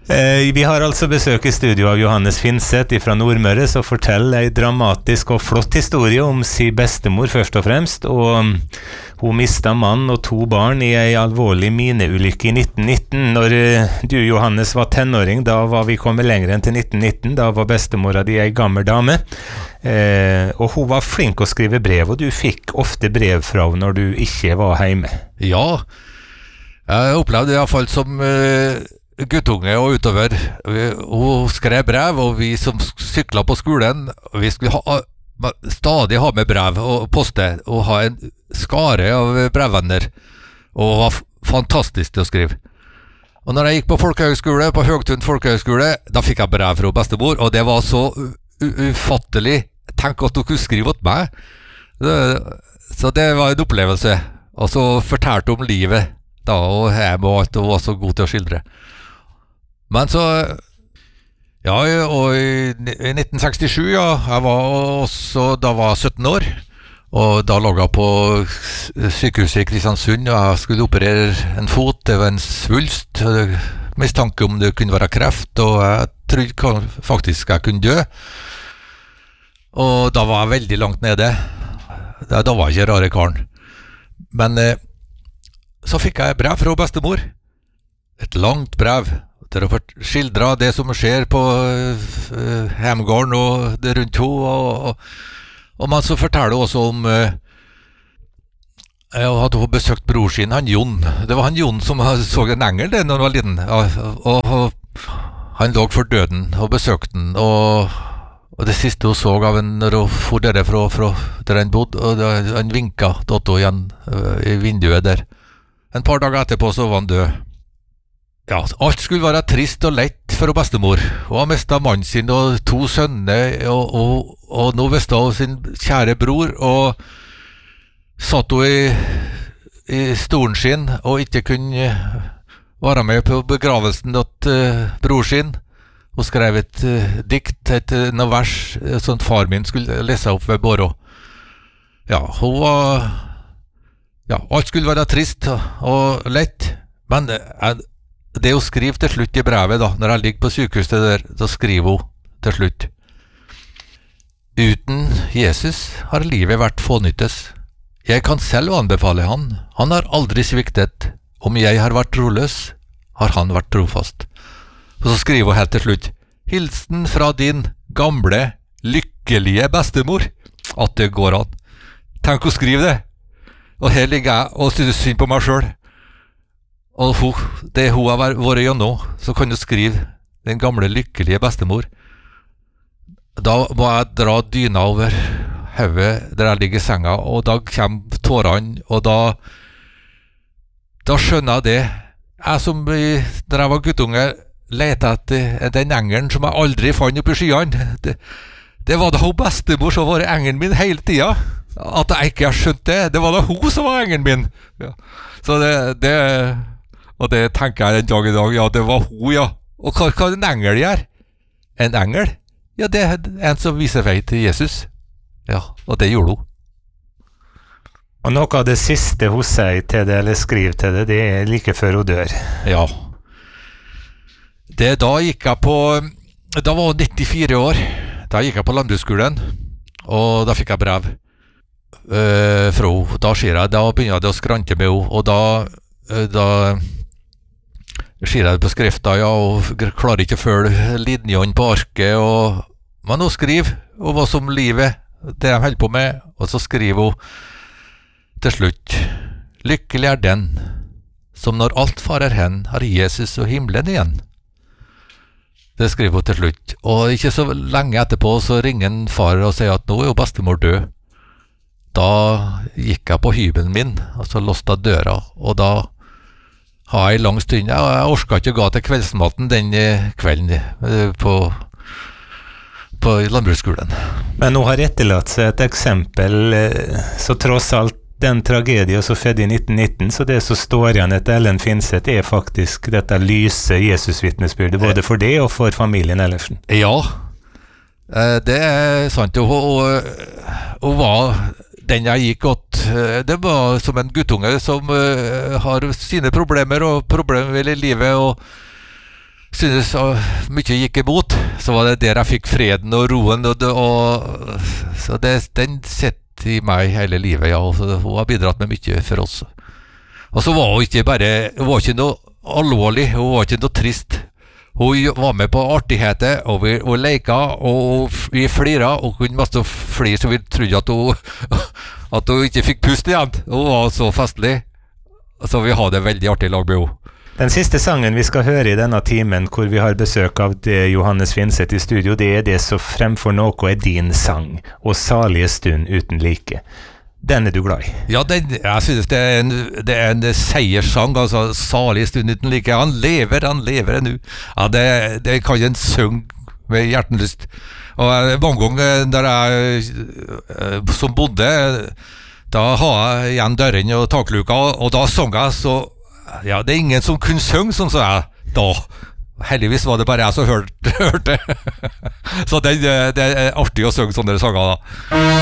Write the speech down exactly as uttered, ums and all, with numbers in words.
Eh, vi har altså besøk i studio av Johannes Finseth fra Nordmøre, som forteller en dramatisk og flott historie om sin bestemor først og fremst, og um, hun mistet mann og to barn i en alvorlig mineulykke i nitten nitten. Når uh, du, Johannes, var tenåring, da var vi kommet lenger enn til nitten nitten, da var bestemora di en gammel dame, eh, og hun var flink å skrive brev, og du fikk ofte brev fra henne når du ikke var hjemme. Ja, jeg opplevde det i hvert fall som uh, guttunge og utover. Hun skrev brev, og vi som syklet på skolen, vi skulle ha, stadig ha med brev og poste, og ha en skare av brevvenner, og var fantastisk til å skrive. Og når jeg gikk på folkehøgskole, på Høgtun folkehøgskole, da fikk jeg brev fra bestemor, og det var så ufattelig. Tenk at hun kunne skrive åt meg. Så det var en opplevelse. Og så fortalte om livet da, og hjem og alt, og var så god til å skildre. Men så, ja, og i nitten sekstisju, ja, jeg var også, da var jeg sytten år, og da lå jeg på sykehuset i Kristiansund, og jeg skulle operere en fot, det var en svulst, mistanke om det kunne være kreft, og jeg trodde faktisk jeg kunne dø. Og da var jeg veldig langt nede. Da, da var jeg ikke rare karen. Men eh, så fikk jeg brev fra bestemor. Et langt brev til å skildre det som skjer på uh, hjemgården og det rundt henne. Og, og, og man så forteller også om uh, at hun besøkt bror sin, han Jon. Det var han Jon som så en engel det, når han var liten. Og, og, og han lå for døden og besøkte den. Og, og det siste hun så av en når hun for dere fra, fra der han bodde, og da, han vinket til henne igjen uh, i vinduet der. En par dager etterpå så var han død. Ja, alt skulle være trist og lett for bestemor. Hun har mistet mannen sin og to sønner, og, og, og nå visste hun sin kjære bror, og satt hun i, i stolen sin og ikke kunne være med på begravelsen til uh, bror sin. Hun skrev et uh, dikt, et uh, noe vers, sånn far min skulle lese opp ved Bårå. Ja, hun var... Ja, alt skulle være trist og lett, men uh, det hun skriver til slutt i brevet da, når jeg ligger på sykehuset der, så skriver hun til slutt: Uten Jesus har livet vært fånyttes. Jeg kan selv anbefale han. Han har aldri sviktet. Om jeg har vært troløs, har han vært trofast. Og så skriver hun helt til slutt: Hilsen fra din gamle, lykkelige bestemor. At det går an. Tenk å skrive det. Og her ligger jeg og synes synd på meg selv. Og hun, det hun har vært gjennom, så kan du skrive den gamle, lykkelige bestemor. Da må jeg dra dyna over hodet der jeg ligger i senga, og da kommer tårene, og da da skjønner jeg det. Jeg som, da jeg var guttunge, lette etter den engelen som jeg aldri fant opp i skyene. Det, det var da hun bestemor som var engelen min hele tiden. At jeg ikke har skjønt det. Det var da hun som var engelen min. Ja. Så det, det, og det tenker jeg den dag i dag, ja, det var hun, ja. Og hva kan en engel gjøre? En engel? Ja, det er en som viser vei til Jesus. Ja, og det gjorde hun. Og noe av det siste hun sier til det, eller skriver til det, det er like før hun dør. Ja. Det, da gikk jeg på, da var hun nittifire år. Da gikk jeg på landbruksskolen, og da fikk jeg brev uh, fra henne. Da sier jeg, da begynner jeg å skrante med henne, og da, uh, da sier jeg på skrifta, ja, og klarer ikke å følge linjene på arket, og man nå skriver om hva som livet, det jeg holder på med, og så skriver hun til slutt: Lykkelig er den som når alt farer hen har Jesus og himmelen igjen. Det skriver hun til slutt. Og ikke så lenge etterpå så ringer en far og sier at nå er jo bestemor død. Da gikk jeg på hybelen min, og så låste jeg døra, og da har jeg en lang stund, og jeg orket ikke å gå til kveldsmaten den kvelden på, på landbruksskolen. Men hun har etterlatt seg et eksempel, så tross alt den tragedien som skjedde i nitten nitten, så det som står igjen etter Ellen Finseth er faktisk dette lyse Jesus-vittnesbyrdet, både for det og for familien Ellersen. Ja, det er sant. Hun, hun var den jeg gikk åt. Det var som en guttunge som har sine problemer og problemer i livet, og synes så mye gikk imot, så var det der jeg fikk freden og roen, og, det, og så det, den sitter i meg hele livet, ja, og så hun har bidratt med mye for oss. Og så var hun ikke bare, hun var ikke noe alvorlig, hun var ikke noe trist. Hun var med på artigheter, og vi og leka, og vi flira, og kunne masse flir, så vi trodde at hun, at hun ikke fikk pust igjen. Hun var så festlig, så vi hadde veldig artig lag med henne. Den siste sangen vi skal høre i denne timen, hvor vi har besøk av det Johannes Finseth i studio, det er det som fremfor noe er din sang, og salige stund uten like. Den er du glad i? Ja, den, jeg synes det er en, det er en seierssang, altså salig stund uten like. Han lever, han lever ennå. Ja, det, det kan en synge med hjertenlyst. Og mange ganger der jeg som bodde, da har jeg igjen døren og takluka, og da sang jeg så, ja, det er ingen som kunne synge sånn som jeg da. Heldigvis var det bare jeg som hørte, hørte. Så det, det er artig å synge sånne sanger da.